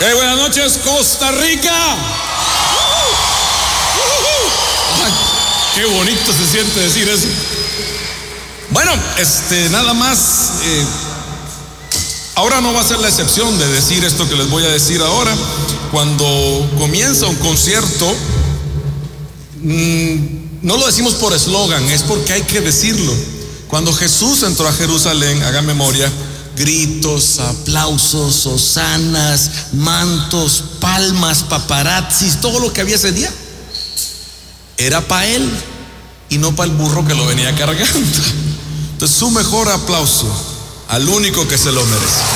Buenas noches, Costa Rica. Ay, qué bonito se siente decir eso. Bueno, nada más. Ahora no va a ser la excepción de decir esto que les voy a decir ahora. Cuando comienza un concierto, no lo decimos por eslogan, es porque hay que decirlo. Cuando Jesús entró a Jerusalén, haga memoria, gritos, aplausos, hosanas, mantos, palmas, paparazzis, todo lo que había ese día era para él y no para el burro que lo venía cargando. Entonces, su mejor aplauso al único que se lo merece.